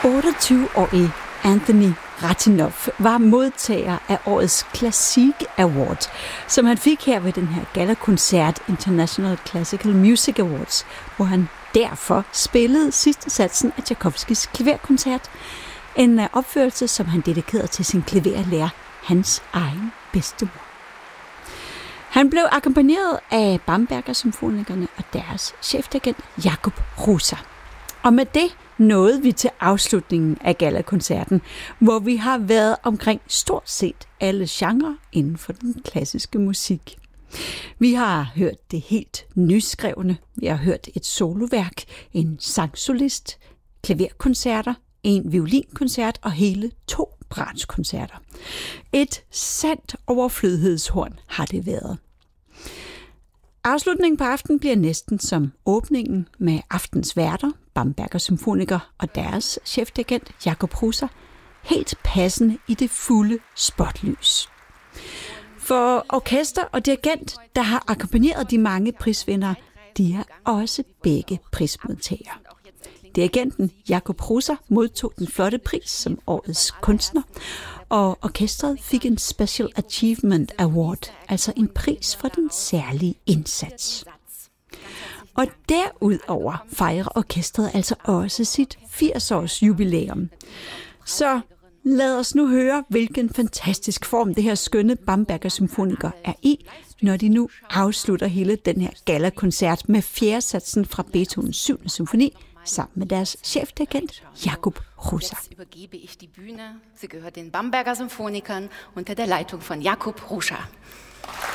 28-årige Anthony Ratinoff var modtager af årets Classic Award, som han fik her ved den her gala-koncert International Classical Music Awards, hvor han derfor spillede sidste satsen af Tchaikovskys klaverkoncert, en opførelse, som han dedikerede til sin klaverlærer, hans egen bedstemor. Han blev akkompagneret af Bamberger-symfonikerne og deres chefdirigent Jakub Hrusa. Og med det nåede vi til afslutningen af gala-koncerten, hvor vi har været omkring stort set alle genrer inden for den klassiske musik. Vi har hørt det helt nyskrevne, vi har hørt et soloværk, en sangsolist, klaverkoncerter, en violinkoncert og hele 2 Brahms-koncerter. Et sandt overflødighedshorn har det været. Afslutningen på aftenen bliver næsten som åbningen med aftens værter, Bamberger Symfoniker og deres chefdirigent Jakub Hrusa, helt passende i det fulde spotlys. For orkester og dirigent, der har akkompagneret de mange prisvindere, de er også begge prismodtagere. Dirigenten Jakub Hrusa modtog den flotte pris som årets kunstner, og orkestret fik en Special Achievement Award, altså en pris for den særlige indsats. Og derudover fejrer orkestret altså også sit 80-års jubilæum. Så lad os nu høre, hvilken fantastisk form det her skønne Bamberger Symfoniker er i, når de nu afslutter hele den her gala-koncert med 4. satsen fra Beethovens 7. symfoni, sammen med deres chefdirigent Jakub Hrusa. Jetzt übergebe ich die Bühne. Sie gehört den Bamberger Symphonikern unter der Leitung von Jakub Hrusa.